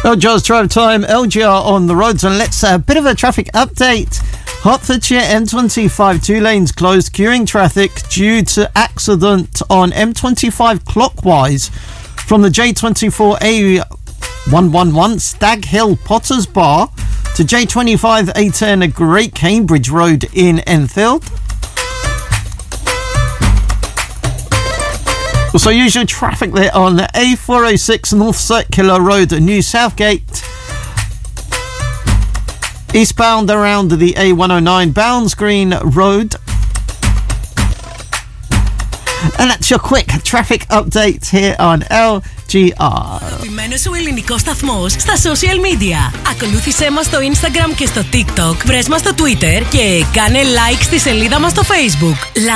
LGR's drive time, LGR on the roads, and let's a bit of a traffic update. Hertfordshire M25, 2 lanes closed, queuing traffic due to accident on M25 clockwise from the J24A111 Stag Hill Potters Bar to J25 A10 Great Cambridge Road in Enfield. Also, usual traffic there on A406 North Circular Road, New Southgate. Eastbound around the A109 Bounds Green Road. And that's your quick traffic update here on LGR. Αγαπημένος σου ελληνικός σταθμός στα social media. Ακολούθησέ μας στο Instagram και στο TikTok. Βρες μας στο Twitter και κάνε like στη σελίδα μας στο Facebook.